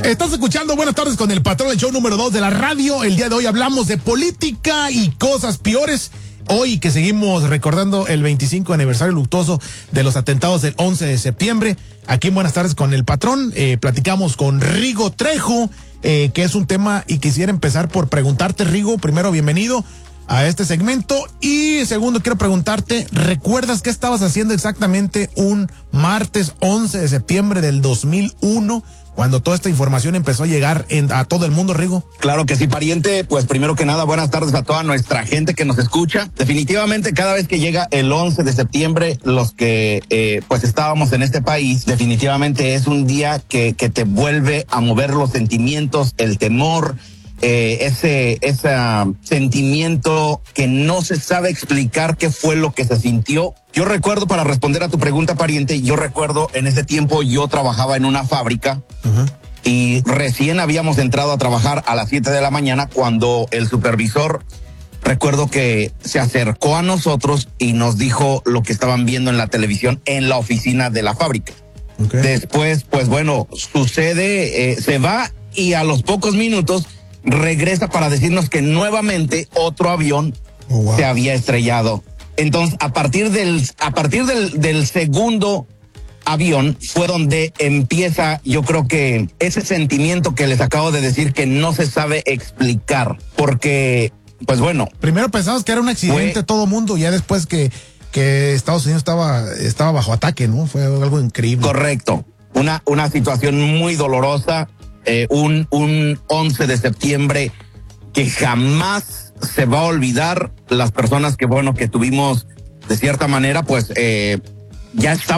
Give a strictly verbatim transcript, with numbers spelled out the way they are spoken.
Estás escuchando Buenas Tardes con el Patrón, el show número dos de la radio. El día de hoy hablamos de política y cosas peores. Hoy que seguimos recordando el veinticinco aniversario luctuoso de los atentados del once de septiembre. Aquí en Buenas Tardes con el Patrón, eh, platicamos con Rigo Trejo, eh, que es un tema, y quisiera empezar por preguntarte, Rigo, primero, bienvenido a este segmento, y segundo, quiero preguntarte, ¿recuerdas qué estabas haciendo exactamente un martes once de septiembre del dos mil uno? Cuando toda esta información empezó a llegar en, a todo el mundo, Rigo. Claro que sí, pariente. Pues primero que nada, buenas tardes a toda nuestra gente que nos escucha. Definitivamente, cada vez que llega el once de septiembre, los que eh, pues estábamos en este país, definitivamente es un día que, que te vuelve a mover los sentimientos, el temor, eh, ese, ese sentimiento que no se sabe explicar qué fue lo que se sintió. Yo recuerdo, para responder a tu pregunta, pariente, yo recuerdo en ese tiempo yo trabajaba en una fábrica. Uh-huh. Y recién habíamos entrado a trabajar a las siete de la mañana cuando el supervisor, recuerdo que se acercó a nosotros y nos dijo lo que estaban viendo en la televisión en la oficina de la fábrica. Okay. Después, pues bueno, sucede, eh, se va y a los pocos minutos regresa para decirnos que nuevamente otro avión oh, wow. se había estrellado. Entonces, a partir del, a partir del, del segundo avión fue donde empieza, yo creo que ese sentimiento que les acabo de decir que no se sabe explicar, porque, pues bueno. Primero pensamos que era un accidente fue, todo mundo, ya después que, que Estados Unidos estaba, estaba bajo ataque, ¿no? Fue algo increíble. Correcto. Una, una situación muy dolorosa, eh, un, un once de septiembre que jamás se va a olvidar. Las personas que, bueno, que tuvimos de cierta manera, pues, eh, ya está